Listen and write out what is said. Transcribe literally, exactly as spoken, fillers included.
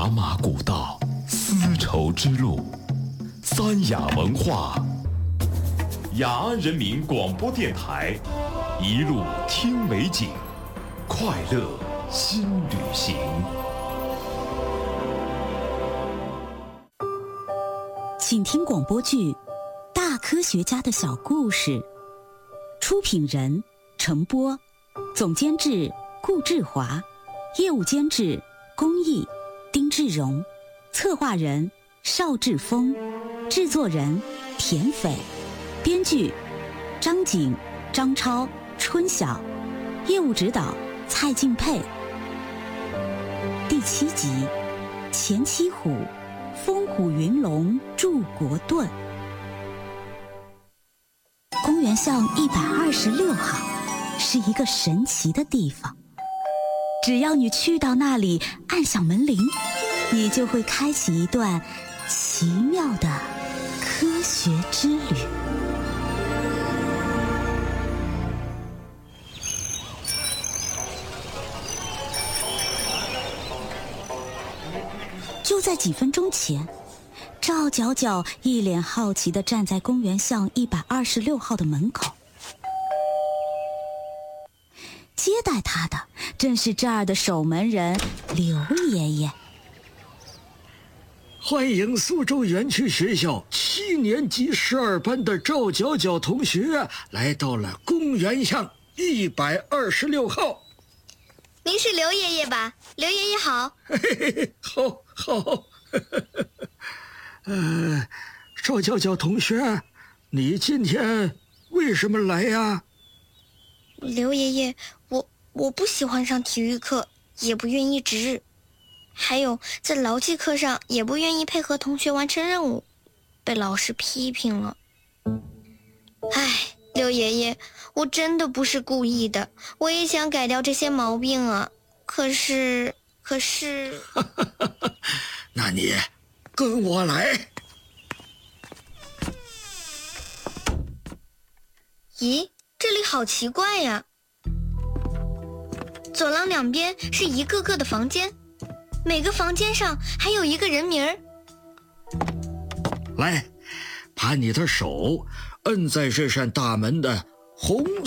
茶马古道，丝绸之路，三雅文化。雅安人民广播电台，一路听美景，快乐新旅行。 请听广播剧《大科学家的小故事》，出品人程波，总监制顾志华，业务监制龚毅、丁志荣，策划人邵志峰，制作人田斐，编剧张景、张超、春晓，业务指导蔡敬佩。第七集，钱七虎，风虎云龙祝国盾。公园巷一百二十六号是一个神奇的地方，只要你去到那里，按响门铃，你就会开启一段奇妙的科学之旅。就在几分钟前，赵角角一脸好奇地站在公园巷一百二十六号的门口。接待他的正是这儿的守门人刘爷爷。 欢迎苏州园区学校七年级十二班的赵角角同学来到了公园巷一百二十六号。 您是刘爷爷吧？刘爷爷好。 嘿嘿嘿，好好。呃，赵角角同学，你今天为什么来呀？ 刘爷爷，我我不喜欢上体育课，也不愿意值日，还有在劳技课上也不愿意配合同学完成任务，被老师批评了。唉，刘爷爷，我真的不是故意的，我也想改掉这些毛病啊。可是，可是…… 那你跟我来。 咦，这里好奇怪呀！走廊两边是一个个的房间，每个房间上还有一个人名儿。 来，把你的手摁在这扇大门的红